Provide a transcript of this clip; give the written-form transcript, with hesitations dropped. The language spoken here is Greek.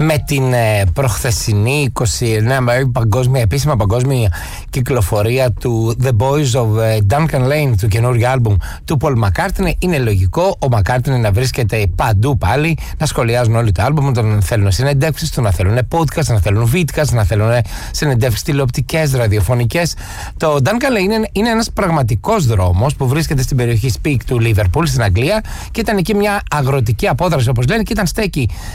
με την προχθεσινή 29η επίσημα παγκόσμια κυκλοφορία του The Boys of Duncan Lane, του καινούριου άλμπουμ του Paul McCartney, είναι λογικό ο McCartney να βρίσκεται παντού πάλι, να σχολιάζουν όλοι το άλμπουμ, να θέλουν συνεντεύξεις του, να θέλουν podcast, να θέλουν vidcast, να θέλουν συνεντεύξεις τηλεοπτικές, ραδιοφωνικές. Το Duncan Lane είναι ένας πραγματικός δρόμος που βρίσκεται στην περιοχή Speak του Liverpool στην Αγγλία και ήταν εκεί μια αγροτική απόδραση, όπως λένε, και ήταν στέκει